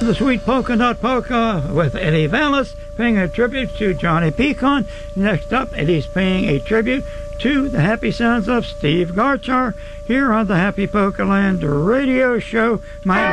The Sweet Polka Dot Polka with Eddie Vallis paying a tribute to Johnny Pecan. Next up, Eddie's paying a tribute to the happy sons of Steve Garchar here on the Happy Polka Land radio show. My